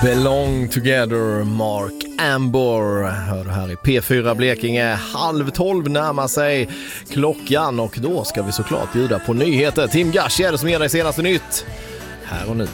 Belong Together, Mark Ambor. Hör här i P4 Blekinge. 11:30 närmar sig klockan och då ska vi såklart bjuda på nyheter. Tim Gashi är det som ger dig senaste nytt här och nu.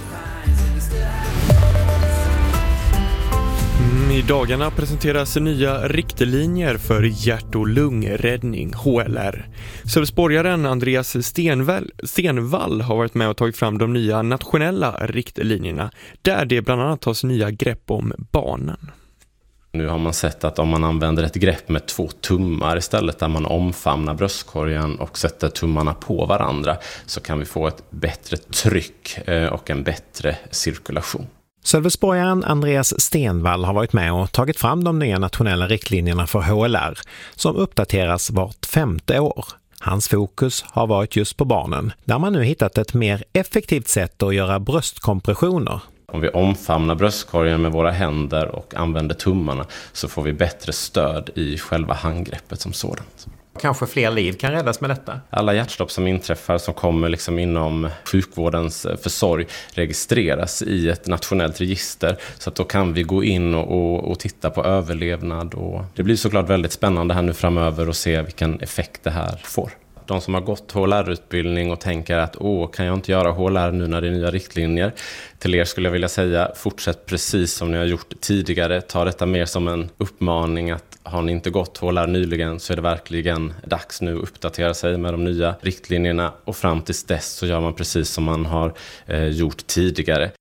I dagarna presenteras nya riktlinjer för hjärt- och lungräddning, HLR. Sölvesborgaren Andreas Stenvall har varit med och tagit fram de nya nationella riktlinjerna, där det bland annat tas nya grepp om barnen. Nu har man sett att om man använder ett grepp med 2 tummar istället, där man omfamnar bröstkorgen och sätter tummarna på varandra, så kan vi få ett bättre tryck och en bättre cirkulation. Sölvesborgaren Andreas Stenvall har varit med och tagit fram de nya nationella riktlinjerna för HLR som uppdateras vart 5:e år. Hans fokus har varit just på barnen, där man nu hittat ett mer effektivt sätt att göra bröstkompressioner. Om vi omfamnar bröstkorgen med våra händer och använder tummarna så får vi bättre stöd i själva handgreppet som sådant. Kanske fler liv kan räddas med detta. Alla hjärtstopp som inträffar som kommer liksom inom sjukvårdens försorg registreras i ett nationellt register, så att då kan vi gå in och titta på överlevnad, och det blir såklart väldigt spännande här nu framöver att se vilken effekt det här får. De som har gått HLR-utbildning och tänker att kan jag inte göra HLR nu när det är nya riktlinjer? Till er skulle jag vilja säga, fortsätt precis som ni har gjort tidigare. Ta detta mer som en uppmaning att har ni inte gått HLR nyligen så är det verkligen dags nu att uppdatera sig med de nya riktlinjerna, och fram tills dess så gör man precis som man har gjort tidigare.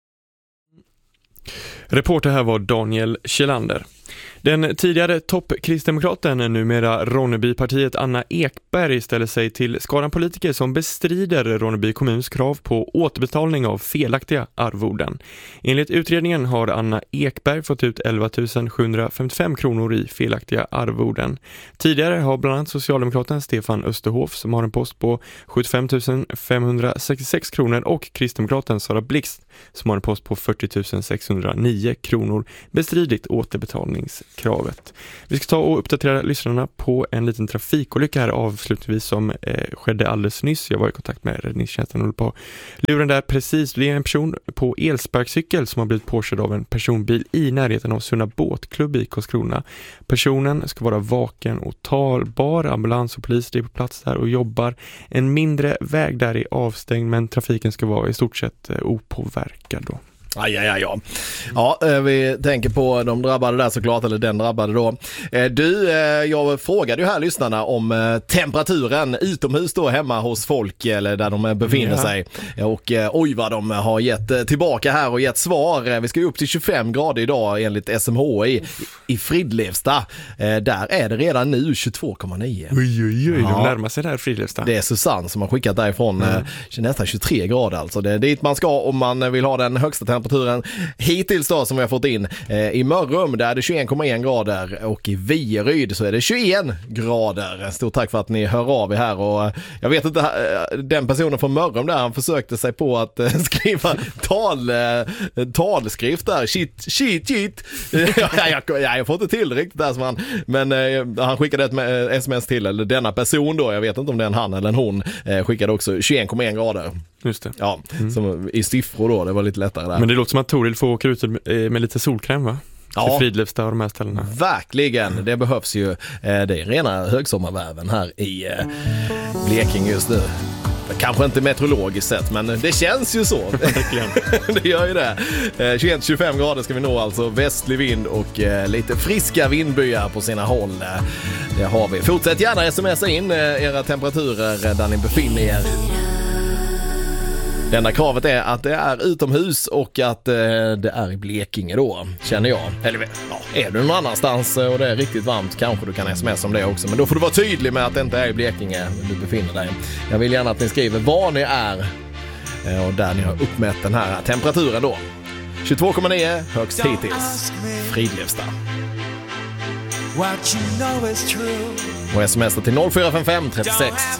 Reporter här var Daniel Kjellander. Den tidigare toppkristdemokraten, numera Ronnebypartiet Anna Ekberg, ställer sig till skaran politiker som bestrider Ronneby kommuns krav på återbetalning av felaktiga arvoden. Enligt utredningen har Anna Ekberg fått ut 11 755 kronor i felaktiga arvoden. Tidigare har bland annat Socialdemokraten Stefan Österhof, som har en post på 75 566 kronor, och Kristdemokraten Sara Blixt, som har en post på 40 609 kronor, bestridit återbetalningskravet. Vi ska ta och uppdatera lyssnarna på en liten trafikolycka här avslutningsvis som skedde alldeles nyss. Jag var i kontakt med räddningstjänsten och höll på luren där precis. Det är en person på elsparkcykel som har blivit påkörd av en personbil i närheten av Sunna båtklubb i Karlskrona. Personen ska vara vaken och talbar. Ambulans och polis är på plats där och jobbar. En mindre väg där är avstängd, men trafiken ska vara i stort sett opåverkad då. Ja, vi tänker på de drabbade där såklart, eller den drabbade då. Jag frågade ju här lyssnarna om temperaturen utomhus då hemma hos folk, eller där de befinner sig. Och oj vad de har gett tillbaka här och gett svar. Vi ska ju upp till 25 grader idag enligt SMHI i Fridlevsta. Där är det redan nu 22,9. Oj, de närmar sig där Fridlevsta. Det är Susanne som har skickat därifrån nästan 23 grader alltså. Det är dit man ska om man vill ha den högsta temperaturen hittills då som vi har fått in. I Mörrum där är det 21,1 grader och i Vieryd så är det 21 grader. Stort tack för att ni hör av er här, och jag vet inte, den personen från Mörrum där, han försökte sig på att skriva talskrift där. Shit. Jag får inte till riktigt där som han, men han skickade ett sms till, eller denna person då, jag vet inte om det är en han eller en hon, skickade också 21,1 grader. Just det. Ja, som i siffror då, det var lite lättare där. Men det låter som att Toril får åka ut med lite solkräm, va? Ja, Fridlevsta och de här ställena. Verkligen, det behövs ju. Det är rena högsommarvärven här i Blekinge just nu. Kanske inte meteorologiskt sett, men det känns ju så. Det gör ju det. 21-25 grader ska vi nå, alltså västlig vind och lite friska vindbyar på sina håll. Det har vi. Fortsätt gärna smsa in era temperaturer där ni befinner er. Det enda kravet är att det är utomhus och att det är i Blekinge då, känner jag. Eller är du någon annanstans och det är riktigt varmt, kanske du kan sms om det också. Men då får du vara tydlig med att det inte är i Blekinge du befinner dig. Jag vill gärna att ni skriver var ni är och där ni har uppmätt den här temperaturen då. 22,9 högst hittills. Fridlevsta. Och sms till 0455 36